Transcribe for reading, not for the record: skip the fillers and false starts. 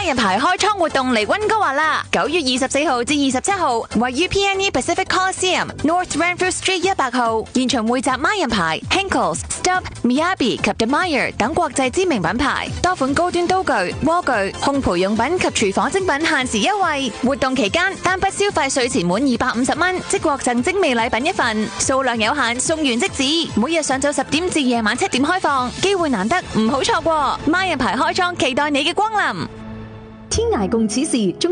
孖人牌開倉活動嚟溫哥華啦！9月24號至27號，位於 PNE Pacific Coliseum North Renfrew Street 100號，現場匯集孖人牌 Henckels、Stubb、Miyabi 及 De Meyer 等國際知名品牌，多款高端刀具、鍋具、烘焙用品及廚房精品限時優惠。活動期間，單筆消費稅前滿250蚊，即獲贈精美禮品一份，數量有限，送完即止。每日上晝10點至夜晚7點開放，機會難得，唔好錯過。孖人牌開倉，期待你嘅光臨。 天涯共此時。